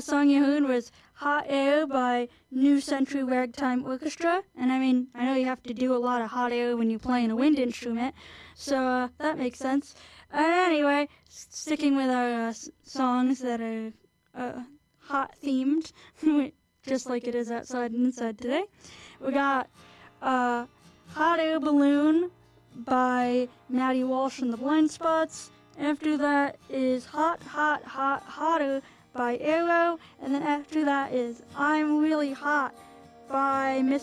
last song you heard was Hot Air by New Century Ragtime Orchestra. And I mean, I know you have to do a lot of hot air when you're playing a wind instrument, so that makes sense. Anyway, sticking with our songs that are hot themed, just like it is outside and inside today, we got Hot Air Balloon by Maddie Walsh and the Blind Spots. After that is Hot, Hot, Hot, Hotter by Arrow. And then after that is I'm Really Hot by Miss